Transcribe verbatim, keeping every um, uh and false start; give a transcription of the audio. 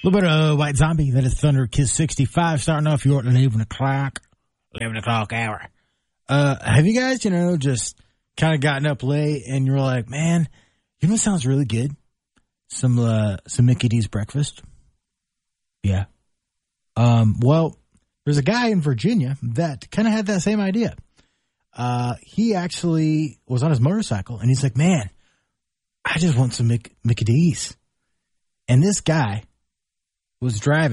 little bit of White Zombie. That is Thunder Kiss sixty-five, starting off your eleven o'clock, eleven o'clock hour. Uh, have you guys, you know, just kind of gotten up late and you're like, man, you know what sounds really good? Some, uh, some Mickey D's breakfast. Yeah. Um, well, there's a guy in Virginia that kind of had that same idea. Uh, he actually was on his motorcycle and he's like, man, I just want some Mick- Mickey D's. And this guy was driving